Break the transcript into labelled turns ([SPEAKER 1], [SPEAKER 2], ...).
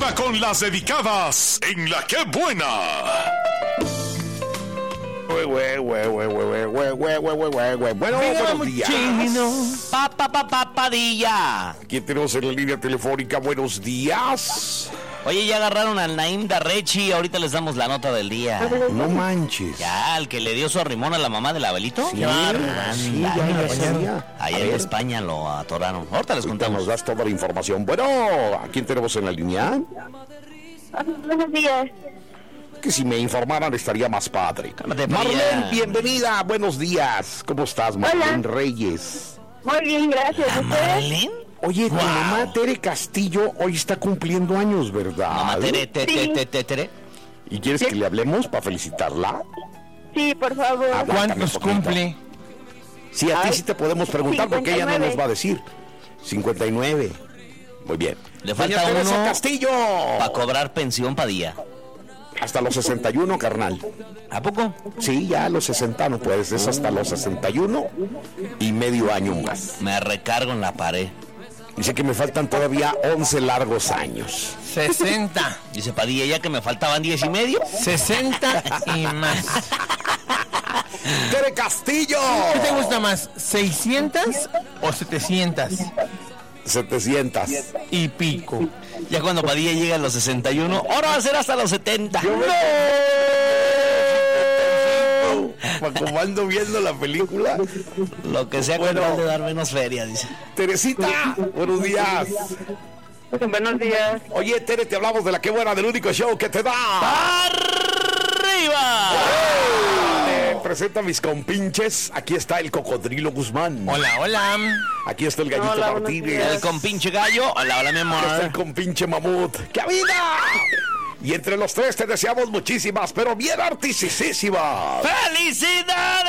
[SPEAKER 1] arriba con las dedicadas en La Que Buena.
[SPEAKER 2] Bueno, buenos días.
[SPEAKER 3] Papadilla.
[SPEAKER 2] ¿Quién tenemos en la línea telefónica? Buenos días.
[SPEAKER 3] Oye, ya agarraron al Naim Darrechi. Ahorita les damos la nota del día.
[SPEAKER 2] No manches.
[SPEAKER 3] Ya, el que le dio su arrimón a la mamá del Abelito.
[SPEAKER 2] Sí, ya sabía.
[SPEAKER 3] Allá en España lo atoraron. Ahorita les
[SPEAKER 2] Ahorita
[SPEAKER 3] contamos.
[SPEAKER 2] nos das toda la información. Bueno, ¿a quién tenemos en la línea?
[SPEAKER 4] Buenos días.
[SPEAKER 2] Que si me informaran estaría más padre.
[SPEAKER 3] Cálmate,
[SPEAKER 2] Marlene,
[SPEAKER 3] Padilla.
[SPEAKER 2] bienvenida. Buenos días. ¿Cómo estás, Marlene Reyes?
[SPEAKER 4] Muy bien, gracias. ¿Ustedes?
[SPEAKER 3] ¿Marlene?
[SPEAKER 2] Oye, tu mamá Tere Castillo hoy está cumpliendo años, ¿verdad?
[SPEAKER 3] Mamá Tere.
[SPEAKER 2] ¿Y quieres que le hablemos para felicitarla?
[SPEAKER 4] Sí, por favor.
[SPEAKER 2] ¿Cuántos cumple? Sí, a ti sí te podemos preguntar porque ella no
[SPEAKER 4] 59.
[SPEAKER 2] nos va a decir. 59. Muy bien.
[SPEAKER 3] Le falta
[SPEAKER 2] Doña Teresa
[SPEAKER 3] uno
[SPEAKER 2] Castillo.
[SPEAKER 3] para cobrar pensión, Padilla.
[SPEAKER 2] Hasta los 61, carnal.
[SPEAKER 3] ¿A poco?
[SPEAKER 2] Sí, ya a los 60 no puedes. Es hasta los 61 y medio año más.
[SPEAKER 3] Me recargo en la pared.
[SPEAKER 2] Dice que me faltan todavía 11 largos años.
[SPEAKER 5] 60.
[SPEAKER 3] Dice Padilla, ya que me faltaban 10 y medio.
[SPEAKER 5] 60 y más.
[SPEAKER 2] ¡Tere Castillo!
[SPEAKER 5] ¿Qué te gusta más? ¿600 o 700?
[SPEAKER 2] 700.
[SPEAKER 5] Y pico.
[SPEAKER 3] Ya cuando Padilla llega a los 61, ahora va a ser hasta los 70.
[SPEAKER 2] Como ando viendo la película.
[SPEAKER 3] Lo que sea con tal de dar menos feria, dice.
[SPEAKER 2] Teresita, buenos días.
[SPEAKER 4] Buenos días.
[SPEAKER 2] Oye, Tere, te hablamos de La Que Buena, del único show que te da.
[SPEAKER 3] ¡Arriba!
[SPEAKER 2] Presenta a mis compinches. Aquí está el Cocodrilo Guzmán.
[SPEAKER 5] Hola, hola.
[SPEAKER 2] Aquí está el Gallito
[SPEAKER 4] Hola, buenos
[SPEAKER 2] Martínez.
[SPEAKER 3] El compinche gallo. Hola, hola, mi
[SPEAKER 2] Aquí está el
[SPEAKER 3] amor.
[SPEAKER 2] compinche Mamut. ¡Qué vida! Y entre los tres te deseamos muchísimas, pero bien artisísimas.
[SPEAKER 3] ¡Felicidades!